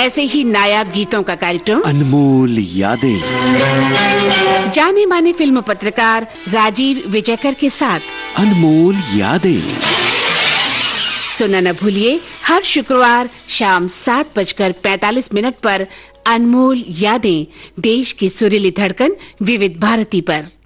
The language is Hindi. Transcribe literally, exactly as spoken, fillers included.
ऐसे ही नायाब गीतों का कार्यक्रम अनमोल यादें, जाने माने फिल्म पत्रकार राजीव विजयकर के साथ अनमोल यादें सुनना न भूलिए हर शुक्रवार शाम सात बजकर पैंतालीस मिनट पर अनमोल यादें, देश की सुरीली धड़कन विविध भारती पर।